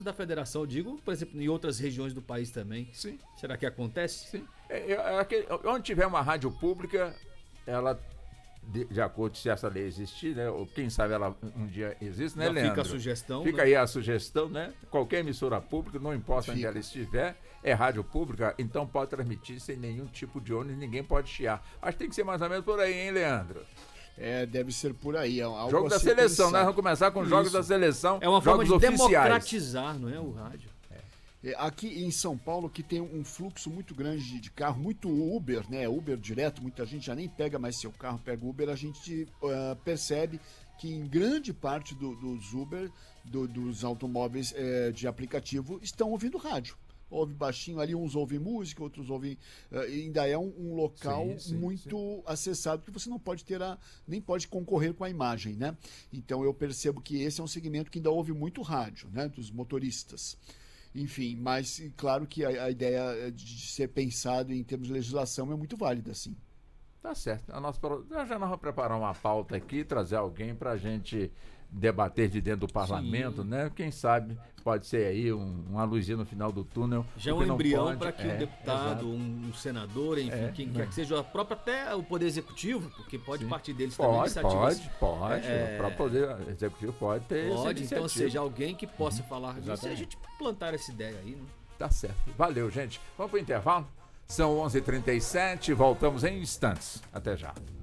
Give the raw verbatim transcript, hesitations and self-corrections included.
da federação, eu digo, por exemplo, em outras regiões do país também. Sim. Será que acontece? Sim. É, é, é, onde tiver uma rádio pública, ela, de, de acordo se essa lei existir, né? Ou quem sabe ela um dia existe, né, Já Leandro? fica a sugestão. Fica né? aí a sugestão, né? Qualquer emissora pública, não importa fica. onde ela estiver, é rádio pública, então pode transmitir sem nenhum tipo de ônibus, ninguém pode chiar. Acho que tem que ser mais ou menos por aí, hein, Leandro? É, deve ser por aí. É algo Jogo da se seleção, pensar. né? Vamos começar com Isso. jogos da seleção. É uma forma jogos de oficiais. democratizar, não é, o rádio? É, aqui em São Paulo, que tem um fluxo muito grande de, de carro, muito Uber, né? Uber direto, muita gente já nem pega mais seu carro, pega Uber, a gente uh, percebe que em grande parte do, dos Uber, do, dos automóveis uh, de aplicativo, estão ouvindo rádio. Ouve baixinho ali, uns ouvem música, outros ouvem. Uh, ainda é um, um local sim, sim, muito sim. acessado, que você não pode ter a. Nem pode concorrer com a imagem, né? Então eu percebo que esse é um segmento que ainda ouve muito rádio, né? Dos motoristas. Enfim, mas claro que a, a ideia de ser pensado em termos de legislação é muito válida, sim. Tá certo. A nossa, já nós vamos preparar uma pauta aqui, trazer alguém para a gente debater de dentro do parlamento, Sim. né? Quem sabe pode ser aí um, uma luzinha no final do túnel. Já é um embrião para que é, um deputado, um, um senador, enfim, é, quem quer que seja, a própria até o Poder Executivo, porque pode Sim. partir deles pode, também iniciativas. Pode, pode, é, o próprio Poder Executivo pode ter Pode, então seja alguém que possa uhum. falar disso e a gente plantar essa ideia aí, né? Tá certo. Valeu, gente. Vamos para o intervalo? São onze e trinta e sete, voltamos em instantes. Até já.